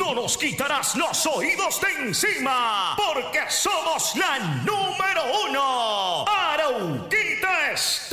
no nos quitarás los oídos de encima, porque somos la número 1. Arauquita